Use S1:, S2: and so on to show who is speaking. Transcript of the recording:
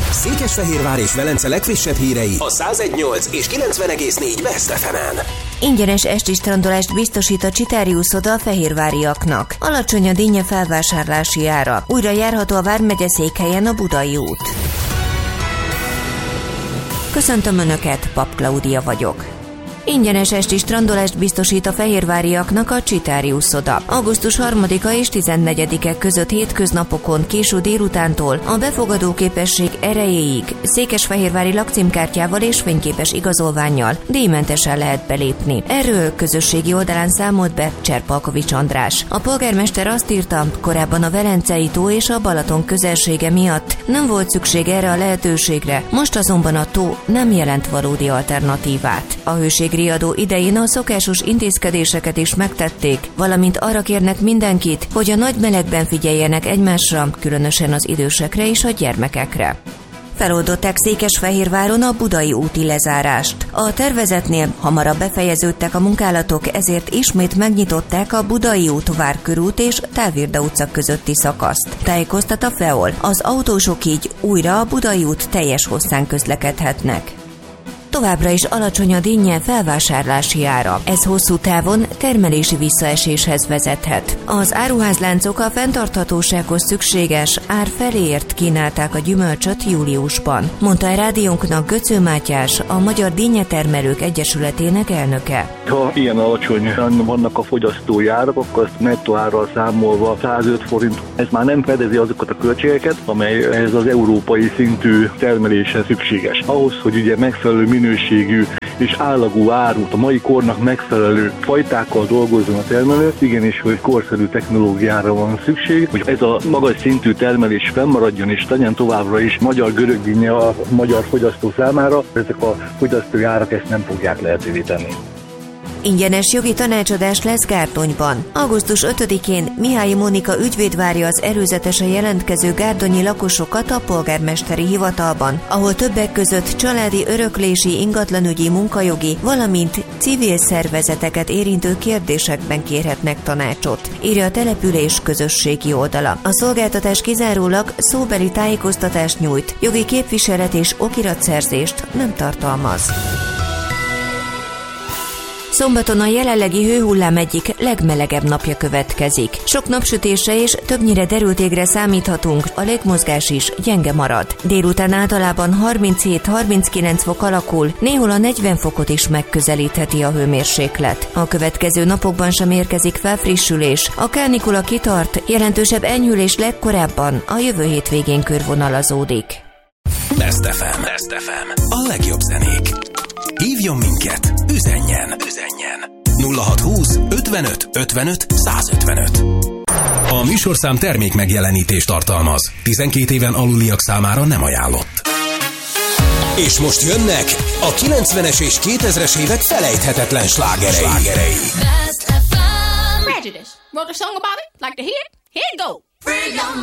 S1: Székesfehérvár és Velence legfrissebb hírei a 101.8 és 90.4 Best FM-en.
S2: Ingyenes esti strandolást biztosít a Csitári uszoda a fehérváriaknak. Alacsony a dinnye felvásárlási ára. Újra járható a vármegye székhelyen a Budai út. Köszöntöm Önöket, Pap Klaudia vagyok. Ingyenes esti strandolást biztosít a fehérváriaknak a Csitári uszoda. Augusztus 3-a és 14-e között hétköznapokon késő délutántól a befogadóképesség erejéig székesfehérvári lakcímkártyával és fényképes igazolvánnyal díjmentesen lehet belépni. Erről közösségi oldalán számolt be Cserpalkovics András. A polgármester azt írta, korábban a Velencei tó és a Balaton közelsége miatt nem volt szükség erre a lehetőségre, most azonban a tó nem jelent valódi alternatívát. A hőségriadó idején a szokásos intézkedéseket is megtették, valamint arra kérnek mindenkit, hogy a nagy melegben figyeljenek egymásra, különösen az idősekre és a gyermekekre. Feloldották Székesfehérváron a Budai úti lezárást. A tervezetnél hamarabb befejeződtek a munkálatok, ezért ismét megnyitották a Budai út, Várkörút és Tálvirda utca közötti szakaszt. Tájékoztat a FEOL, az autósok így újra a Budai út teljes hosszán közlekedhetnek. Továbbra is alacsony a dinnye felvásárlási ára. Ez hosszú távon termelési visszaeséshez vezethet. Az áruházláncok a fenntarthatósághoz szükséges ár feléért kínálták a gyümölcsöt júliusban, mondta a rádiónknak Göcző Mátyás, a Magyar Dinnyetermelők Egyesületének elnöke.
S3: Ha ilyen alacsonyan vannak a fogyasztói árak, akkor azt nettó árral számolva 105 forint. Ez már nem fedezi azokat a költségeket, amely ez az európai szintű termeléshez szükséges. Ahhoz, hogy ugye megfelelő minőségű és állagú árut, a mai kornak megfelelő fajtákkal dolgozzon a termelő, igenis, hogy korszerű technológiára van szükség, hogy ez a magas szintű termelés fennmaradjon és legyen továbbra is magyar görögdinnye a magyar fogyasztó számára, ezek a fogyasztói árak ezt nem fogják lehetővé tenni.
S2: Ingyenes jogi tanácsadás lesz Gárdonyban. Augusztus 5-én Mihály Mónika ügyvéd várja az előzetesen jelentkező gárdonyi lakosokat a polgármesteri hivatalban, ahol többek között családi öröklési, ingatlanügyi, munkajogi, valamint civil szervezeteket érintő kérdésekben kérhetnek tanácsot, írja a település közösségi oldala. A szolgáltatás kizárólag szóbeli tájékoztatást nyújt, jogi képviselet és okiratszerzést nem tartalmaz. Szombaton a jelenlegi hőhullám egyik legmelegebb napja következik. Sok napsütésre és többnyire derült égre számíthatunk, a légmozgás is gyenge marad. Délután általában 37-39 fok alakul, néhol a 40 fokot is megközelítheti a hőmérséklet. A következő napokban sem érkezik felfrissülés, a kánikula kitart, jelentősebb enyhülés legkorábban a jövő hétvégén körvonalazódik.
S1: Best FM. Best FM. A legjobb zenék. Hívjon minket, üzenjen 0620 55 55 155. A műsorszám termék megjelenítést tartalmaz. 12 éven aluliak számára nem ajánlott. És most jönnek a 90-es és 2000-es évek felejthetetlen slágerei.
S4: Prejudice. Wrote a song about it? Like to hear it? Here it go.